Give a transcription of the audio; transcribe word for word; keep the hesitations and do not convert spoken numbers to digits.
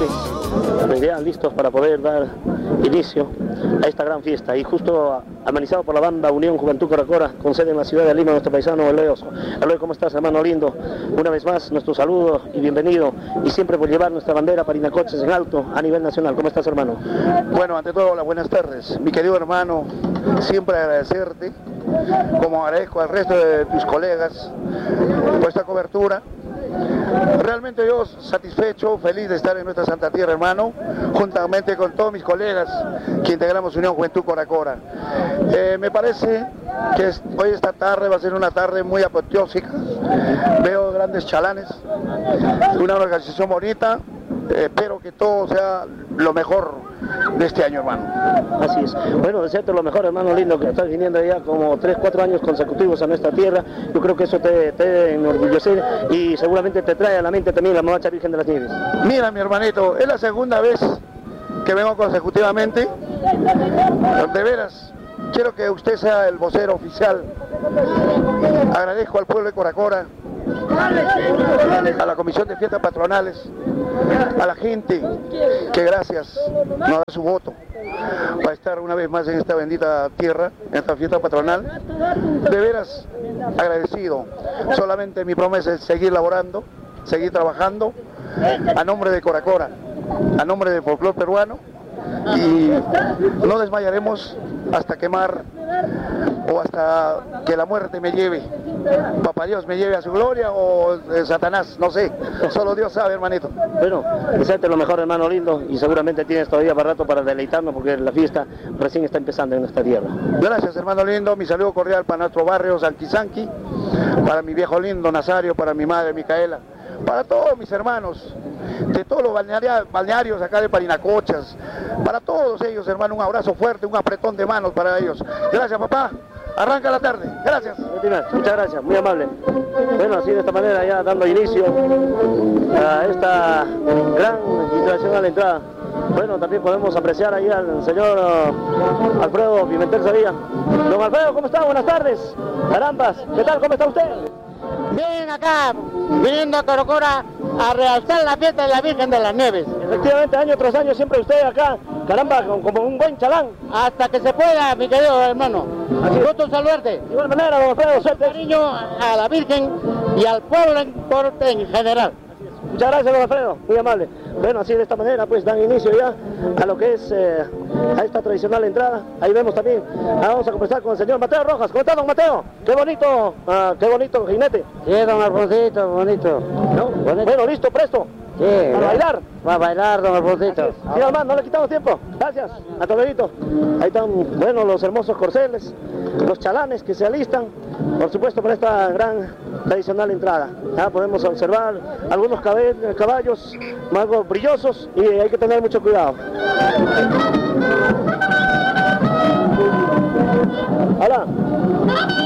jinetes pues ya listos para poder dar inicio a esta gran fiesta, y justo amenizado por la banda Unión Juventud Coracora, con sede en la ciudad de Lima, nuestro paisano Eloy Oso. Eloy, ¿cómo estás, hermano lindo? Una vez más, nuestro saludo y bienvenido, y siempre por llevar nuestra bandera Parinacochas en alto a nivel nacional. ¿Cómo estás, hermano? Bueno, ante todo, las buenas tardes, mi querido hermano, siempre agradecerte, como agradezco al resto de tus colegas por esta cobertura. Realmente yo satisfecho, feliz de estar en nuestra Santa Tierra, hermano, juntamente con todos mis colegas que integramos Unión Juventud Coracora. Eh, me parece que es, hoy esta tarde va a ser una tarde muy apoteósica. Veo grandes chalanes, una organización bonita. Eh, espero que todo sea lo mejor de este año, hermano. Así es. Bueno, desearte lo mejor, hermano lindo, que estás viniendo ya como tres, cuatro años consecutivos a nuestra tierra. Yo creo que eso te, te enorgullece y seguramente te trae a la mente también la Mahacha Virgen de las Nieves. Mira, mi hermanito, es la segunda vez que vengo consecutivamente. De veras, quiero que usted sea el vocero oficial. Agradezco al pueblo de Coracora, a la Comisión de Fiestas Patronales, a la gente que gracias nos da su voto para estar una vez más en esta bendita tierra, en esta fiesta patronal. De veras agradecido. Solamente mi promesa es seguir laborando, seguir trabajando a nombre de Coracora, a nombre del folclore peruano, y no desmayaremos hasta quemar o hasta que la muerte me lleve, papá Dios me lleve a su gloria, o eh, Satanás, no sé, solo Dios sabe, hermanito. Bueno, desearte lo mejor, hermano lindo, y seguramente tienes todavía para rato para deleitarnos, porque la fiesta recién está empezando en nuestra tierra. Gracias, hermano lindo, mi saludo cordial para nuestro barrio Sanquisanqui, para mi viejo lindo Nazario, para mi madre Micaela, para todos mis hermanos de todos los balnearios, balnearios acá de Parinacochas, para todos ellos, hermano, un abrazo fuerte, un apretón de manos para ellos. Gracias, papá. Arranca la tarde. Gracias. Muchas gracias, muy amable. Bueno, así de esta manera ya dando inicio a esta gran y tradicional entrada. Bueno, también podemos apreciar ahí al señor uh, Alfredo Pimentel Sevilla. Don Alfredo, ¿cómo está? Buenas tardes. Carambas, ¿qué tal? ¿Cómo está usted? Bien, acá, viniendo a Coracora a realzar la fiesta de la Virgen de las Nieves. Efectivamente, año tras año siempre usted acá, caramba, como un buen chalán. Hasta que se pueda, mi querido hermano. Gusto saludarte. De igual manera, don Alfredo, suerte. Cariño a la Virgen y al pueblo en, en general. Muchas gracias, don Alfredo, muy amable. Bueno, así de esta manera pues dan inicio ya a lo que es eh, a esta tradicional entrada. Ahí vemos también, ah, vamos a conversar con el señor Mateo Rojas. ¿Cómo está, don Mateo? Qué bonito, ah, qué bonito jinete. Sí, don Alfonsito, bonito. ¿No? Bonito. Bueno, listo, presto. Sí. ¿Para bailar? Va a bailar, don Alfonsito. Sí, hermano, no le quitamos tiempo. Gracias. A Toledito. Ahí están, bueno, los hermosos corceles, los chalanes que se alistan, por supuesto, para esta gran tradicional entrada. Ya podemos observar algunos caballos algo brillosos y hay que tener mucho cuidado. Hola.